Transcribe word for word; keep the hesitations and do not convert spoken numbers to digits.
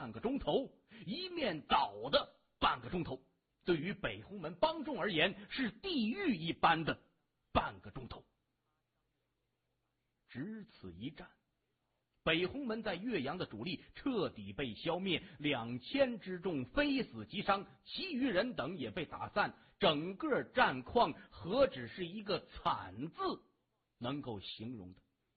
半个钟头，一面倒的半个钟头，对于北红门帮众而言是地狱一般的半个钟头。只此一战，北红门在岳阳的主力彻底被消灭，两千之众非死即伤，其余人等也被打散。整个战况何止是一个惨字能够形容的？